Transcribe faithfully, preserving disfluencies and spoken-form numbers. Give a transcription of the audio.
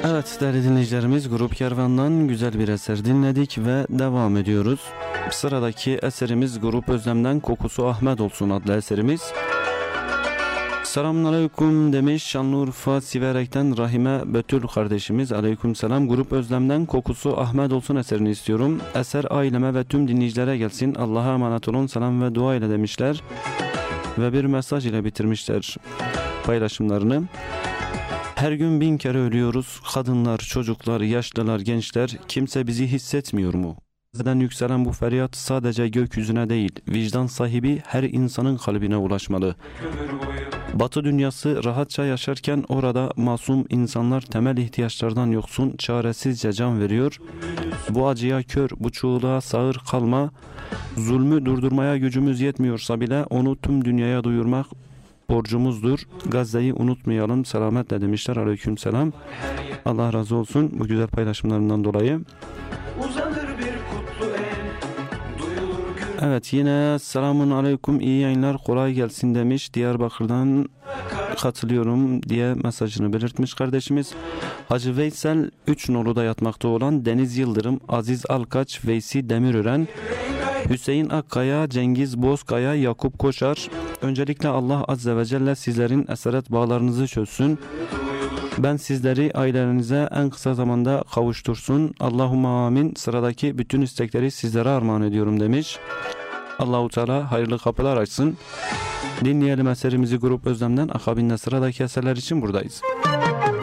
Evet değerli dinleyicilerimiz, Grup Kervan'dan güzel bir eser dinledik ve devam ediyoruz. Sıradaki eserimiz Grup Özlem'den Kokusu Ahmet Olsun adlı eserimiz. Selamünaleyküm demiş Şanlıurfa Siverek'ten Rahime Betül kardeşimiz. Aleykümselam. Grup Özlem'den Kokusu Ahmet Olsun eserini istiyorum. Eser aileme ve tüm dinleyicilere gelsin. Allah'a emanet olun, selam ve dua ile demişler. Ve bir mesaj ile bitirmişler paylaşımlarını. Her gün bin kere ölüyoruz. Kadınlar, çocuklar, yaşlılar, gençler. Kimse bizi hissetmiyor mu? Bizden yükselen bu feryat sadece gökyüzüne değil, vicdan sahibi her insanın kalbine ulaşmalı. Batı dünyası rahatça yaşarken orada masum insanlar temel ihtiyaçlardan yoksun, çaresizce can veriyor. Bu acıya kör, bu çuğuluğa sağır kalma. Zulmü durdurmaya gücümüz yetmiyorsa bile onu tüm dünyaya duyurmak borcumuzdur. Gazze'yi unutmayalım. Selametle demişler. Aleykümselam. Allah razı olsun bu güzel paylaşımlarından dolayı. Evet, yine selamun aleyküm, iyi yayınlar, kolay gelsin demiş. Diyarbakır'dan katılıyorum diye mesajını belirtmiş kardeşimiz. Hacı Veysel üç noluda yatmakta olan Deniz Yıldırım, Aziz Alkaç, Veysi Demirören, Hüseyin Akkaya, Cengiz Bozkaya, Yakup Koşar. Öncelikle Allah Azze ve Celle sizlerin esaret bağlarınızı çözsün. Ben sizleri ailelerinize en kısa zamanda kavuştursun. Allahümme amin. Sıradaki bütün istekleri sizlere armağan ediyorum demiş. Allahu Teala hayırlı kapılar açsın. Dinleyelim eserimizi Grup Özlem'den. Akabinde sıradaki eserler için buradayız.